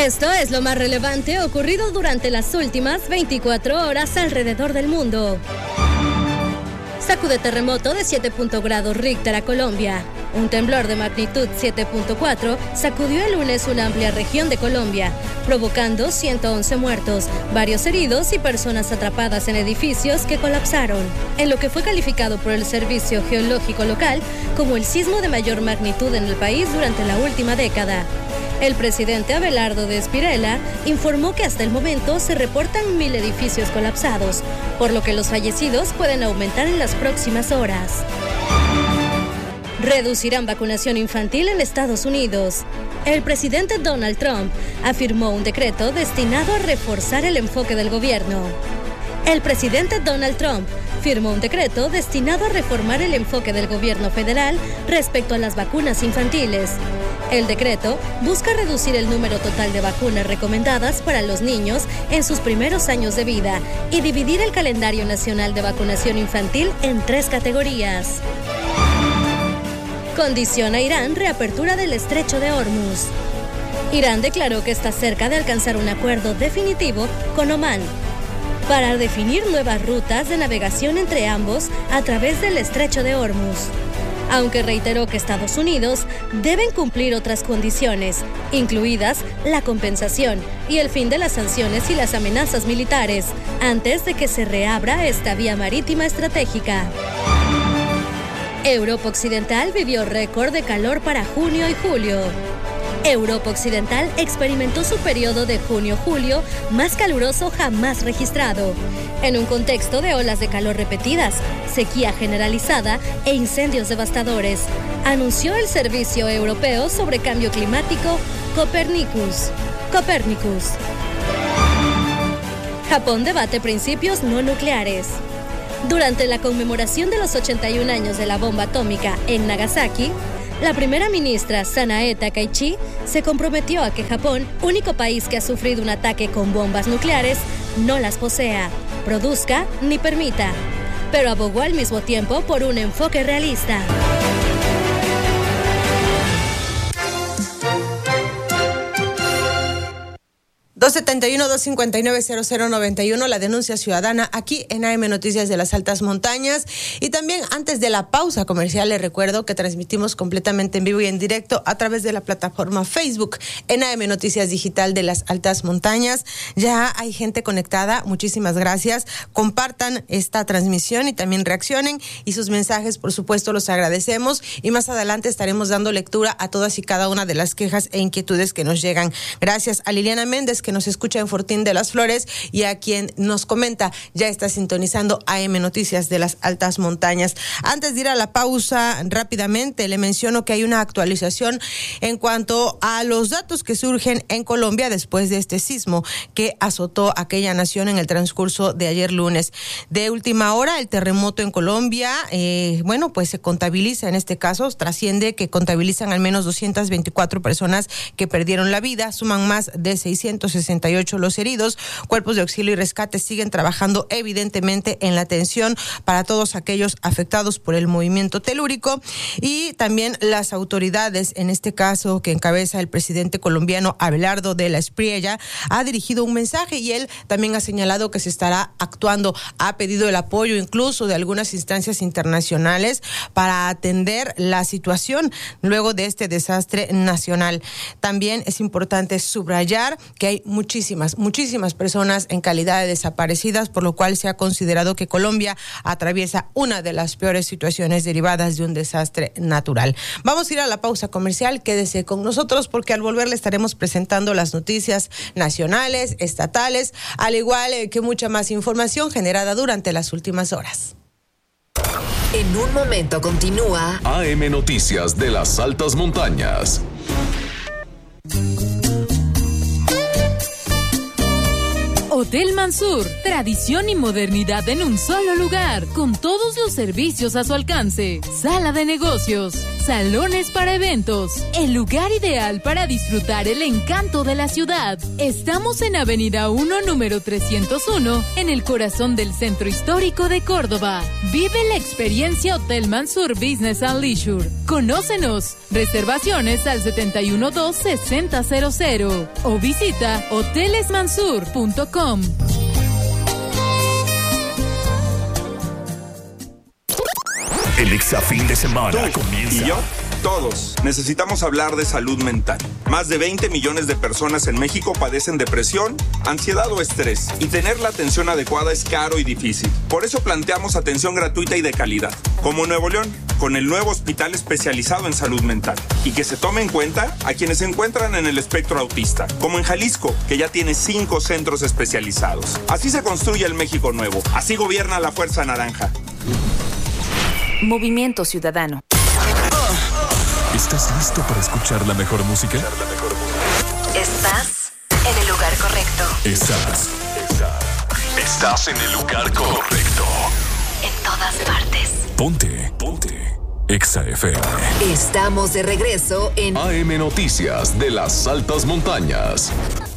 Esto es lo más relevante ocurrido durante las últimas 24 horas alrededor del mundo. Sacude terremoto de 7.0 grados Richter a Colombia. Un temblor de magnitud 7.4 sacudió el lunes una amplia región de Colombia, provocando 111 muertos, varios heridos y personas atrapadas en edificios que colapsaron, en lo que fue calificado por el Servicio Geológico Local como el sismo de mayor magnitud en el país durante la última década. El presidente Abelardo de Espirela informó que hasta el momento se reportan 1,000 edificios colapsados, por lo que los fallecidos pueden aumentar en las próximas horas. Reducirán vacunación infantil en Estados Unidos. El presidente Donald Trump afirmó un decreto destinado a reforzar el enfoque del gobierno. El presidente Donald Trump firmó un decreto destinado a reformar el enfoque del gobierno federal respecto a las vacunas infantiles. El decreto busca reducir el número total de vacunas recomendadas para los niños en sus primeros años de vida y dividir el calendario nacional de vacunación infantil en 3 categorías. Condiciona Irán reapertura del estrecho de Hormuz. Irán declaró que está cerca de alcanzar un acuerdo definitivo con Omán para definir nuevas rutas de navegación entre ambos a través del estrecho de Hormuz, aunque reiteró que Estados Unidos deben cumplir otras condiciones, incluidas la compensación y el fin de las sanciones y las amenazas militares, antes de que se reabra esta vía marítima estratégica. Europa Occidental vivió récord de calor para junio y julio. Europa Occidental experimentó su periodo de junio-julio más caluroso jamás registrado, en un contexto de olas de calor repetidas, sequía generalizada e incendios devastadores, anunció el Servicio Europeo sobre Cambio Climático Copernicus. Japón debate principios no nucleares. Durante la conmemoración de los 81 años de la bomba atómica en Nagasaki, la primera ministra Sanae Takaichi se comprometió a que Japón, único país que ha sufrido un ataque con bombas nucleares, no las posea, produzca ni permita, pero abogó al mismo tiempo por un enfoque realista. (271-259-0091), la denuncia ciudadana aquí en AM Noticias de las Altas Montañas. Y también antes de la pausa comercial les recuerdo que transmitimos completamente en vivo y en directo a través de la plataforma Facebook en AM Noticias Digital de las Altas Montañas. Ya hay gente conectada, muchísimas gracias. Compartan esta transmisión y también reaccionen, y sus mensajes por supuesto los agradecemos, y más adelante estaremos dando lectura a todas y cada una de las quejas e inquietudes que nos llegan. Gracias a Liliana Méndez, que nos escucha en Fortín de las Flores, y a quien nos comenta ya está sintonizando AM Noticias de las Altas Montañas. Antes de ir a la pausa, rápidamente le menciono que hay una actualización en cuanto a los datos que surgen en Colombia después de este sismo que azotó aquella nación en el transcurso de ayer lunes. De última hora, el terremoto en Colombia, pues se contabiliza, en este caso trasciende que contabilizan al menos 224 personas que perdieron la vida, suman más de 668 los heridos. Cuerpos de auxilio y rescate siguen trabajando evidentemente en la atención para todos aquellos afectados por el movimiento telúrico, y también las autoridades, en este caso que encabeza el presidente colombiano Abelardo de Espriella, ha dirigido un mensaje, y él también ha señalado que se estará actuando, ha pedido el apoyo incluso de algunas instancias internacionales para atender la situación luego de este desastre nacional. También es importante subrayar que hay muchísimas personas en calidad de desaparecidas, por lo cual se ha considerado que Colombia atraviesa una de las peores situaciones derivadas de un desastre natural. Vamos a ir a la pausa comercial, quédese con nosotros porque al volver le estaremos presentando las noticias nacionales, estatales, al igual que mucha más información generada durante las últimas horas. En un momento continúa AM Noticias de las Altas Montañas. Hotel Mansur, tradición y modernidad en un solo lugar, con todos los servicios a su alcance. Sala de negocios, salones para eventos, el lugar ideal para disfrutar el encanto de la ciudad. Estamos en Avenida 1, número 301, en el corazón del Centro Histórico de Córdoba. Vive la experiencia Hotel Mansur Business and Leisure. Conócenos. Reservaciones al 712-6000 o visita hotelesmansur.com. El Exafín de semana comienza. ¿Y yo? Todos necesitamos hablar de salud mental. Más de 20 millones de personas en México padecen depresión, ansiedad o estrés, y tener la atención adecuada es caro y difícil. Por eso planteamos atención gratuita y de calidad, como Nuevo León, con el nuevo hospital especializado en salud mental, y que se tome en cuenta a quienes se encuentran en el espectro autista, como en Jalisco, que ya tiene 5 centros especializados. Así se construye el México nuevo, así gobierna la Fuerza Naranja. Movimiento Ciudadano. ¿Estás listo para escuchar la mejor música? Estás en el lugar correcto. Estás en el lugar correcto. En todas partes. Ponte. Exa FM. Estamos de regreso en AM Noticias de las Altas Montañas.